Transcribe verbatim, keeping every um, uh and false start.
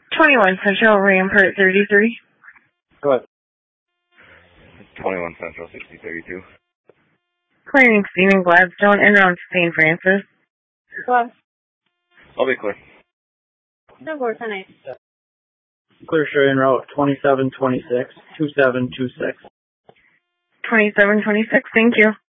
twenty-one Central, Rampart thirty-three. Go ahead. twenty-one Central, sixty thirty-two. Clearing Stephen Gladstone and around Saint Francis. Go ahead. I'll be clear. No more tonight. Clear showing route twenty-seven twenty-six, two seven two six. twenty-seven twenty-six, thank you.